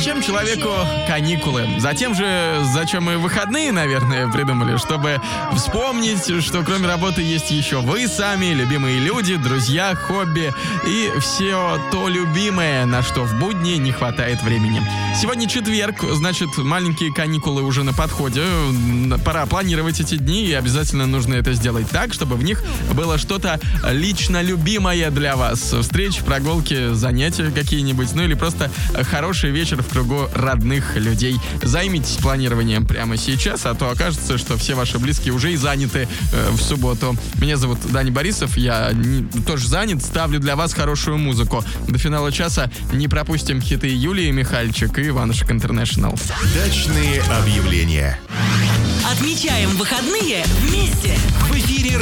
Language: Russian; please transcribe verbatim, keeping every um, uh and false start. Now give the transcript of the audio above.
Зачем человеку каникулы? Затем же, зачем и выходные, наверное, придумали, чтобы вспомнить, что кроме работы есть еще вы сами, любимые люди, друзья, хобби и все то любимое, на что в будни не хватает времени. Сегодня четверг, значит, маленькие каникулы уже на подходе. Пора планировать эти дни, и обязательно нужно это сделать так, чтобы в них было что-то лично любимое для вас. Встречи, прогулки, занятия какие-нибудь, ну или просто хороший вечер в кругу родных людей. Займитесь планированием прямо сейчас, а то окажется, что все ваши близкие уже и заняты э, в субботу. Меня зовут Даня Борисов, я не, тоже занят, ставлю для вас хорошую музыку. До финала часа не пропустим хиты Юлии Михальчик и Иванушек Интернешнл. Дачные объявления. Отмечаем выходные вместе. В эфире